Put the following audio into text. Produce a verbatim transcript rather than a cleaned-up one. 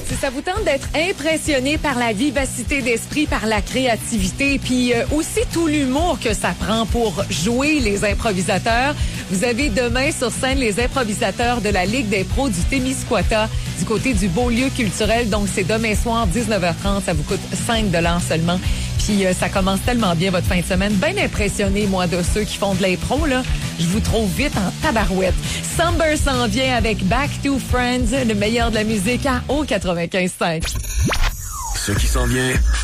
Si ça vous tente d'être impressionné par la vivacité d'esprit, par la créativité, puis euh, aussi tout l'humour que ça prend pour jouer les improvisateurs, vous avez demain sur scène les improvisateurs de la Ligue des pros du Témiscouata du côté du Beaulieu culturel. Donc, c'est demain soir, dix-neuf heures trente. Ça vous coûte cinq dollars seulement. Puis, euh, ça commence tellement bien votre fin de semaine. Bien impressionné, moi, de ceux qui font de l'impro, là. Je vous trouve vite en tabarouette. Summer s'en vient avec Back to Friends, le meilleur de la musique à O quatre-vingt-quinze cinq. Ce qui s'en vient,